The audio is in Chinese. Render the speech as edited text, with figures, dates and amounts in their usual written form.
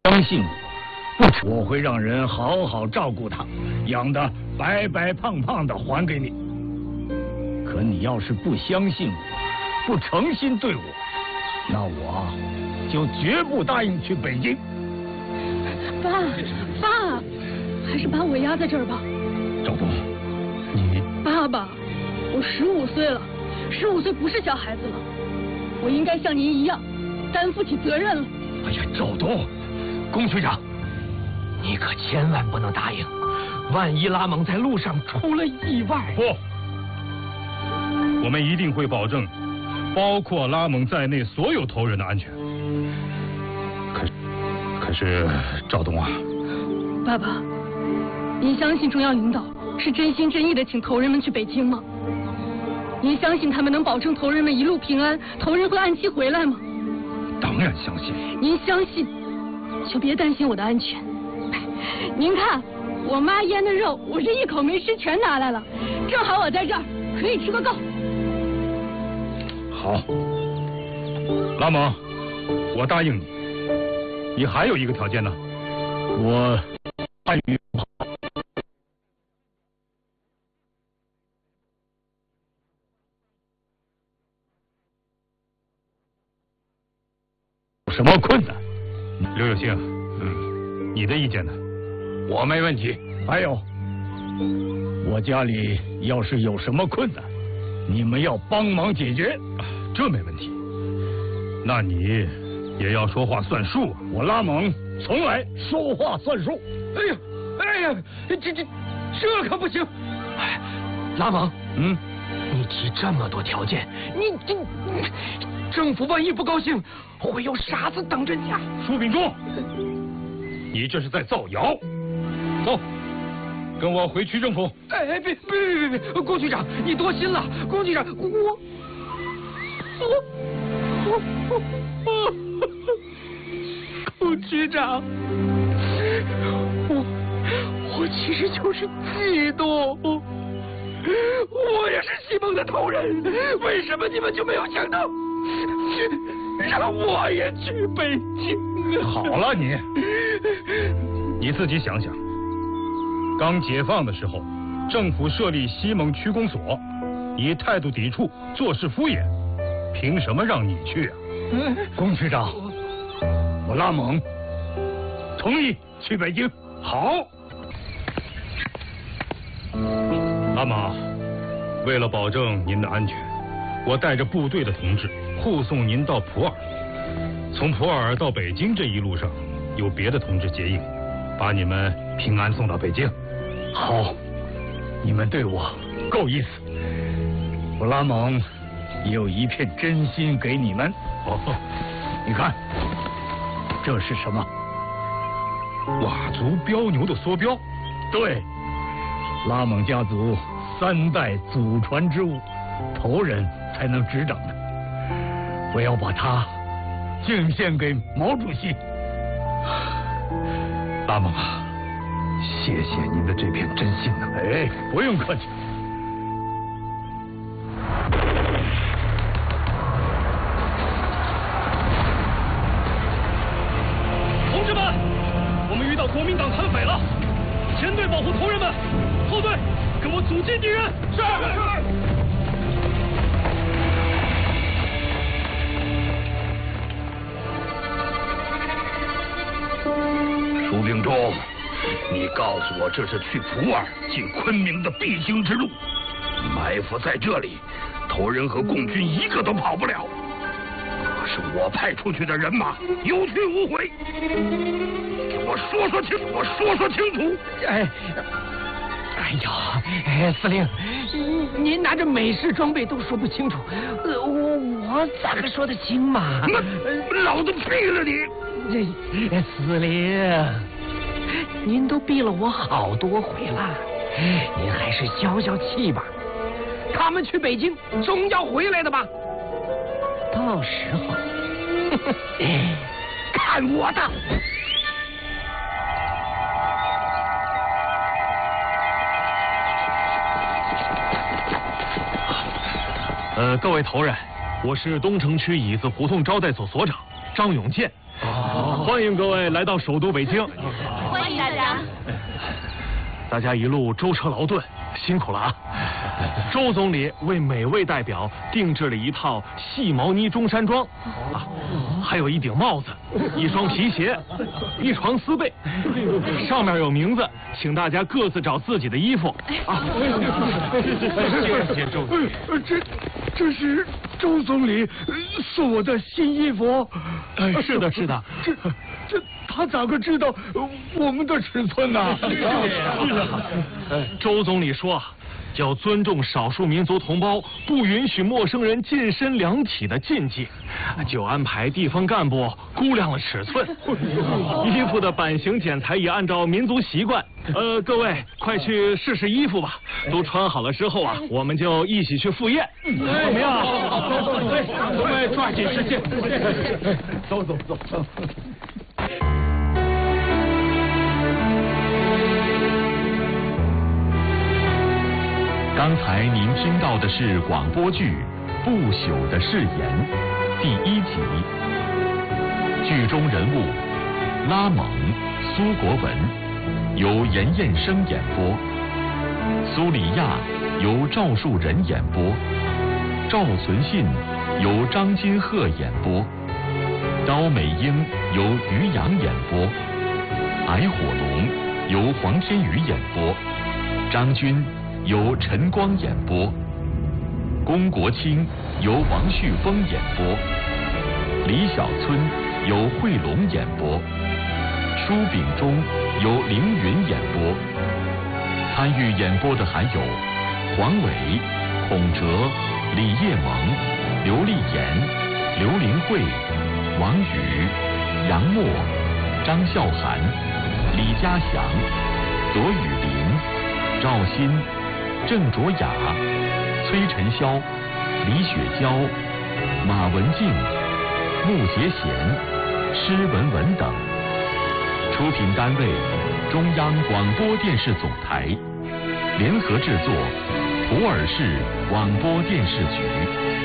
相信我会让人好好照顾他，养得白白胖胖的还给你。可你要是不相信我，不诚心对我，那我就绝不答应去北京。 爸，还是把我压在这儿吧。 赵东，你爸爸，我15岁了，15岁不是小孩子了，我应该像您一样担负起责任了。 哎呀，赵东，龚局长， 你可千万不能答应，万一拉蒙在路上出了意外。 不，我们一定会保证，包括拉蒙在内所有头人的安全。可是赵东啊， 爸爸，您相信中央领导是真心真意的请头人们去北京吗？您相信他们能保证头人们一路平安，头人会按期回来吗？ 当然相信。 您相信，就别担心我的安全。您看，我妈腌的肉，我这一口没吃全拿来了，正好我在这儿可以吃个够。 好，拉蒙，我答应你。你还有一个条件呢， 我参与有什么困难？ 刘有兴，你的意见呢？ 我没问题。还有，我家里要是有什么困难，你们要帮忙解决。 这没问题。那你也要说话算数。 我拉蒙从来说话算数。 哎呀，这可不行！哎，拉蒙，你提这么多条件，政府万一不高兴，会有傻子等着你啊！ 舒秉忠，你这是在造谣。走，跟我回区政府。 哎，别，龚局长，你多心了。龚局长，龚局长，我其实就是嫉妒。我也是西蒙的头人，为什么你们就没有想到让我也去北京？ 好了，你自己想想，刚解放的时候，政府设立西蒙区公所，你态度抵触，做事敷衍，凭什么让你去啊？ 龚局长，我拉蒙同意去北京。 好。拉蒙，为了保证您的安全，我带着部队的同志护送您到普洱。从普洱到北京这一路上，有别的同志接应，把你们平安送到北京。 好，你们对我够意思。我拉蒙也有一片真心给你们。你看，这是什么？ 佤族标牛的缩标。 对，拉蒙家族3代祖传之物，头人才能执掌的。我要把它敬献给毛主席。 拉蒙啊，谢谢您的这片真心呐。 哎，不用客气。 同志们，我们遇到国民党悍匪了，前队保护头人们，后队跟我阻击敌人。是。 舒秉忠，你告诉我，这是去普洱进昆明的必经之路，埋伏在这里，头人和共军一个都跑不了。可是我派出去的人马有去无回，给我说说清楚，说说清楚。 哎呦，司令，您拿着美式装备都说不清楚，我咋个说得清嘛？ 老子毙了你！ 司令，您都毙了我好多回了，您还是消消气吧。他们去北京总要回来的吧？到时候看我的！ 各位头人，我是东城区椅子胡同招待所所长张永健， 欢迎各位来到首都北京。 欢迎大家。 大家一路舟车劳顿，辛苦了啊！周总理为每位代表定制了一套细毛呢中山装，还有一顶帽子、一双皮鞋、一床丝被，上面有名字，请大家各自找自己的衣服啊！谢谢周总理。 这是周总理送我的新衣服。 是的，是的。 他咋个知道我们的尺寸呢？ 周总理说，要尊重少数民族同胞不允许陌生人近身量体的禁忌，就安排地方干部估量了尺寸。衣服的版型剪裁也按照民族习惯。各位快去试试衣服吧，都穿好了之后啊，我们就一起去赴宴，怎么样？各位抓紧时间。走。 刚才您听到的是广播剧《不朽的誓言》第1集，剧中人物拉蒙、苏国文由严彦生演播，苏里亚由赵树人演播，赵存信由张金鹤演播，刀美英由于洋演播，矮火龙由黄天宇演播，张军由陈光演播，龚国清由王旭峰演播，李小村由惠龙演播，舒秉忠由凌云演播。参与演播的还有黄伟、孔哲、李叶萌、刘丽妍、刘玲慧、王宇、杨默、张孝涵、李家祥、左雨林、赵鑫、郑卓雅、崔晨霄、李雪娇、马文静、穆杰贤、施文文等。出品单位：中央广播电视总台，联合制作：普洱市广播电视局。